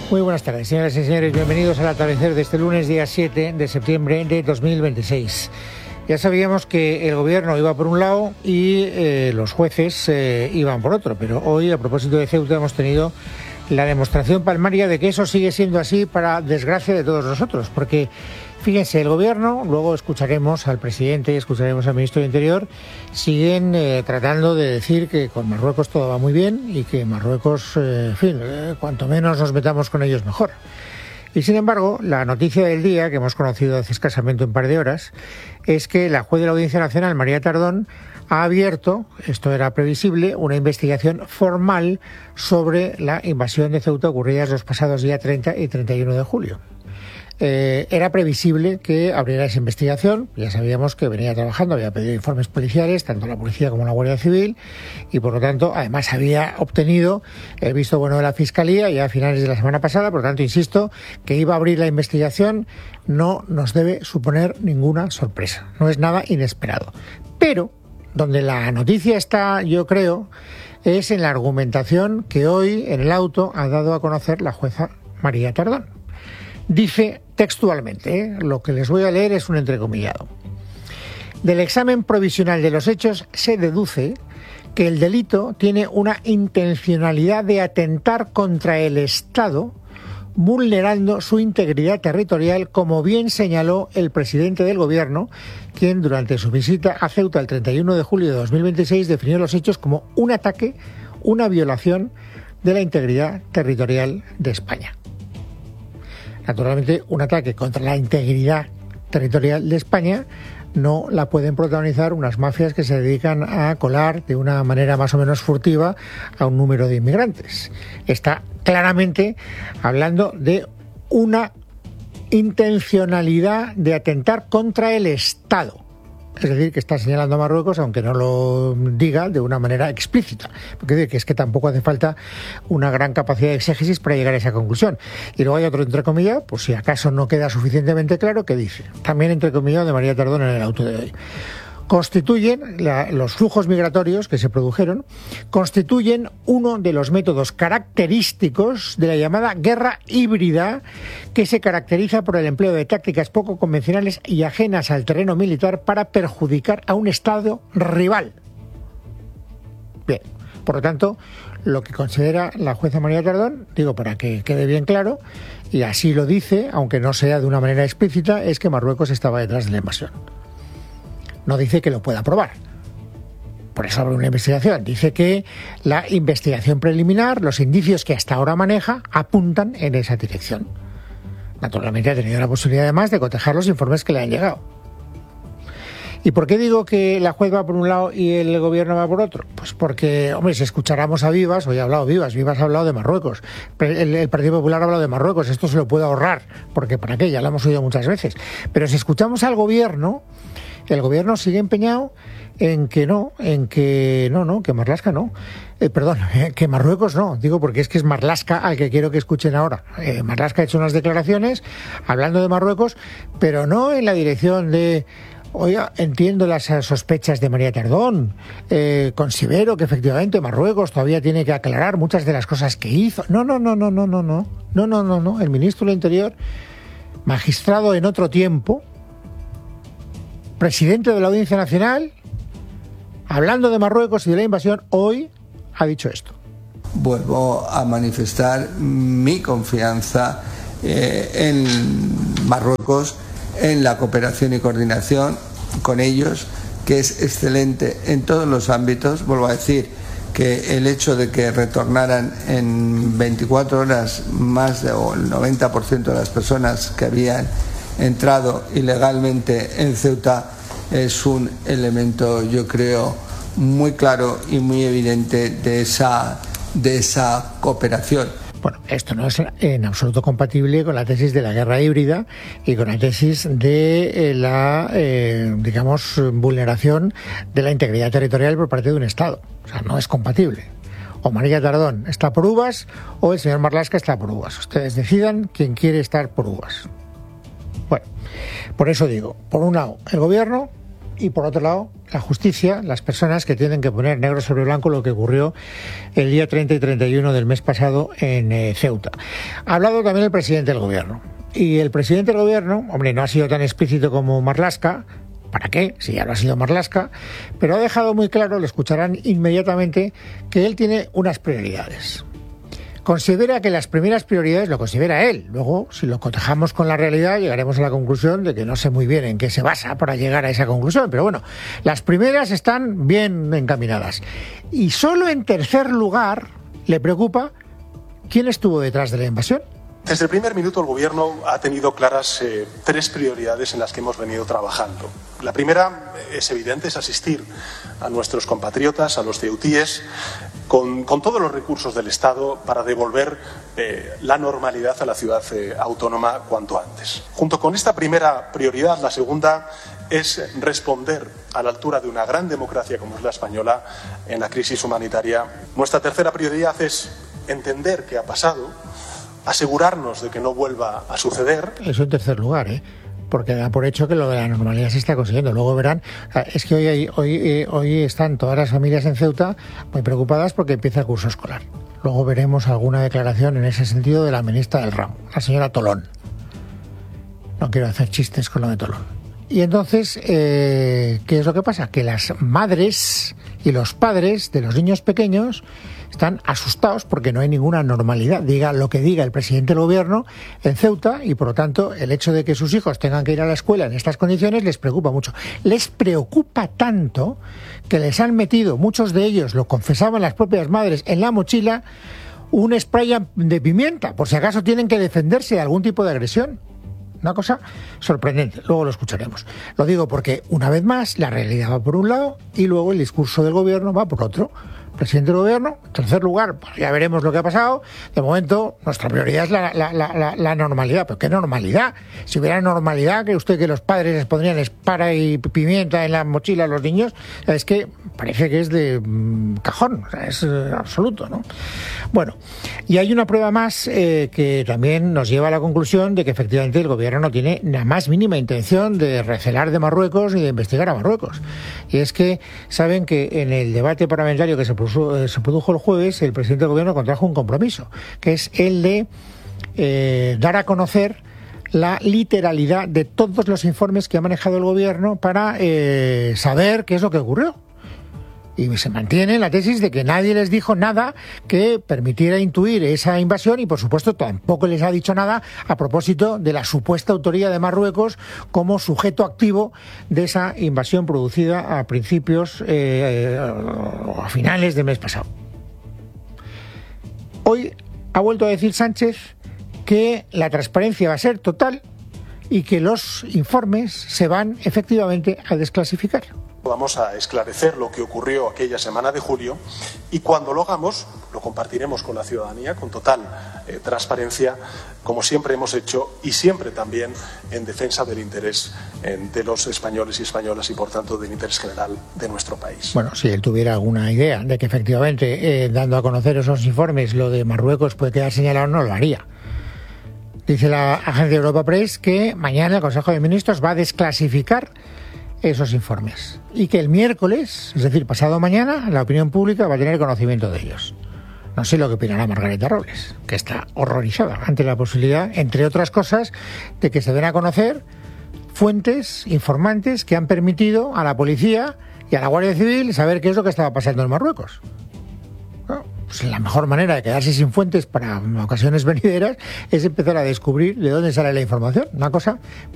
Muy buenas tardes, señoras y señores. Bienvenidos al atardecer de este lunes, día 7 de septiembre de 2026. Ya sabíamos que el gobierno iba por un lado y los jueces iban por otro, pero hoy, a propósito de Ceuta, hemos tenido la demostración palmaria de que eso sigue siendo así para desgracia de todos nosotros, porque fíjense, el gobierno, luego escucharemos al presidente y escucharemos al ministro de Interior, siguen tratando de decir que con Marruecos todo va muy bien y que Marruecos, cuanto menos nos metamos con ellos mejor. Y sin embargo, la noticia del día, que hemos conocido hace escasamente un par de horas, es que la juez de la Audiencia Nacional, María Tardón, ha abierto, esto era previsible, una investigación formal sobre la invasión de Ceuta ocurrida los pasados días 30 y 31 de julio. Era previsible que abriera esa investigación, ya sabíamos que venía trabajando, había pedido informes policiales, tanto la policía como la Guardia Civil, y por lo tanto, además había obtenido el visto bueno de la Fiscalía ya a finales de la semana pasada, por lo tanto, insisto, que iba a abrir la investigación no nos debe suponer ninguna sorpresa, no es nada inesperado. Pero, donde la noticia está, yo creo, es en la argumentación que hoy en el auto ha dado a conocer la jueza María Tardón. Dice textualmente, lo que les voy a leer es un entrecomillado. Del examen provisional de los hechos se deduce que el delito tiene una intencionalidad de atentar contra el Estado, vulnerando su integridad territorial, como bien señaló el presidente del Gobierno, quien durante su visita a Ceuta el 31 de julio de 2026 definió los hechos como un ataque, una violación de la integridad territorial de España. Naturalmente, un ataque contra la integridad territorial de España no la pueden protagonizar unas mafias que se dedican a colar de una manera más o menos furtiva a un número de inmigrantes. Está claramente hablando de una intencionalidad de atentar contra el Estado. Es decir, que está señalando a Marruecos, aunque no lo diga de una manera explícita. Porque es que tampoco hace falta una gran capacidad de exégesis para llegar a esa conclusión. Y luego hay otro entrecomillado, por si acaso no queda suficientemente claro, que dice, también entrecomillado de María Tardón en el auto de hoy. Los flujos migratorios que se produjeron constituyen uno de los métodos característicos de la llamada guerra híbrida, que se caracteriza por el empleo de tácticas poco convencionales y ajenas al terreno militar para perjudicar a un Estado rival. Bien, por lo tanto, lo que considera la jueza María Tardón, digo para que quede bien claro, y así lo dice, aunque no sea de una manera explícita, es que Marruecos estaba detrás de la invasión. No dice que lo pueda probar. Por eso abre una investigación. Dice que la investigación preliminar, los indicios que hasta ahora maneja, apuntan en esa dirección. Naturalmente ha tenido la posibilidad además de cotejar los informes que le han llegado. ¿Y por qué digo que la juez va por un lado y el gobierno va por otro? Pues porque, hombre, si escucháramos a Vivas, hoy ha hablado Vivas ha hablado de Marruecos, el Partido Popular ha hablado de Marruecos, esto se lo puede ahorrar, porque ¿para qué? Ya lo hemos oído muchas veces. Pero si escuchamos al gobierno, el gobierno sigue empeñado en que que Marlaska no. Que Marruecos no, digo porque es que es Marlaska al que quiero que escuchen ahora. Marlaska ha hecho unas declaraciones hablando de Marruecos, pero no en la dirección de, oiga, entiendo las sospechas de María Tardón, considero que efectivamente Marruecos todavía tiene que aclarar muchas de las cosas que hizo. No, el ministro del Interior, magistrado en otro tiempo, presidente de la Audiencia Nacional, hablando de Marruecos y de la invasión, hoy ha dicho esto. Vuelvo a manifestar mi confianza en Marruecos, en la cooperación y coordinación con ellos, que es excelente en todos los ámbitos. Vuelvo a decir que el hecho de que retornaran en 24 horas más del 90% de las personas que habían entrado ilegalmente en Ceuta es un elemento, yo creo, muy claro y muy evidente de esa cooperación. Bueno, esto no es en absoluto compatible con la tesis de la guerra híbrida y con la tesis de la, vulneración de la integridad territorial por parte de un Estado. O sea, no es compatible. O María Tardón está por uvas o el señor Marlaska está por uvas. Ustedes decidan quién quiere estar por uvas. Bueno, por eso digo, por un lado el gobierno y por otro lado la justicia, las personas que tienen que poner negro sobre blanco lo que ocurrió el día 30 y 31 del mes pasado en Ceuta. Ha hablado también el presidente del gobierno. Y el presidente del gobierno, hombre, no ha sido tan explícito como Marlaska. ¿Para qué? Si ya lo ha sido Marlaska. Pero ha dejado muy claro, lo escucharán inmediatamente, que él tiene unas prioridades. Considera que las primeras prioridades lo considera él. Luego, si lo cotejamos con la realidad, llegaremos a la conclusión de que no sé muy bien en qué se basa para llegar a esa conclusión. Pero bueno, las primeras están bien encaminadas. Y solo en tercer lugar le preocupa quién estuvo detrás de la invasión. Desde el primer minuto el Gobierno ha tenido claras tres prioridades en las que hemos venido trabajando. La primera es evidente, es asistir a nuestros compatriotas, a los ceutíes, con todos los recursos del Estado para devolver la normalidad a la ciudad autónoma cuanto antes. Junto con esta primera prioridad, la segunda es responder a la altura de una gran democracia como es la española en la crisis humanitaria. Nuestra tercera prioridad es entender qué ha pasado, asegurarnos de que no vuelva a suceder. Eso en tercer lugar, porque da por hecho que lo de la normalidad se está consiguiendo. Luego verán, es que hoy están todas las familias en Ceuta muy preocupadas porque empieza el curso escolar. Luego veremos alguna declaración en ese sentido de la ministra del ramo, la señora Tolón. No quiero hacer chistes con lo de Tolón. Y entonces, ¿qué es lo que pasa? Que las madres y los padres de los niños pequeños están asustados porque no hay ninguna normalidad, diga lo que diga el presidente del gobierno en Ceuta, y por lo tanto el hecho de que sus hijos tengan que ir a la escuela en estas condiciones les preocupa mucho. Les preocupa tanto que les han metido, muchos de ellos, lo confesaban las propias madres, en la mochila un spray de pimienta, por si acaso tienen que defenderse de algún tipo de agresión. Una cosa sorprendente, luego lo escucharemos. Lo digo porque, una vez más, la realidad va por un lado y luego el discurso del gobierno va por otro. Presidente del gobierno, en tercer lugar, pues ya veremos lo que ha pasado. De momento, nuestra prioridad es la normalidad. ¿Pero qué normalidad? Si hubiera normalidad, ¿cree usted que los padres les pondrían spray y pimienta en la mochila a los niños? Es que parece que es de cajón, o sea, es absoluto, ¿no? Bueno, y hay una prueba más que también nos lleva a la conclusión de que efectivamente el gobierno no tiene la más mínima intención de recelar de Marruecos ni de investigar a Marruecos. Y es que saben que en el debate parlamentario que se produjo el jueves, el presidente del gobierno contrajo un compromiso, que es el de dar a conocer la literalidad de todos los informes que ha manejado el gobierno para saber qué es lo que ocurrió. Y se mantiene la tesis de que nadie les dijo nada que permitiera intuir esa invasión, y por supuesto tampoco les ha dicho nada a propósito de la supuesta autoría de Marruecos como sujeto activo de esa invasión producida a principios o a finales del mes pasado. Hoy ha vuelto a decir Sánchez que la transparencia va a ser total y que los informes se van efectivamente a desclasificar. Vamos a esclarecer lo que ocurrió aquella semana de julio, y cuando lo hagamos lo compartiremos con la ciudadanía con total transparencia, como siempre hemos hecho, y siempre también en defensa del interés de los españoles y españolas y por tanto del interés general de nuestro país. Bueno, si él tuviera alguna idea de que efectivamente dando a conocer esos informes lo de Marruecos puede quedar señalado, no lo haría. Dice la agencia Europa Press que mañana el Consejo de Ministros va a desclasificar esos informes y que el miércoles, es decir, pasado mañana, la opinión pública va a tener conocimiento de ellos. No sé lo que opinará Margarita Robles, que está horrorizada ante la posibilidad, entre otras cosas, de que se den a conocer fuentes informantes que han permitido a la policía y a la Guardia Civil saber qué es lo que estaba pasando en Marruecos. Bueno, pues la mejor manera de quedarse sin fuentes para ocasiones venideras es empezar a descubrir de dónde sale la información. Una cosa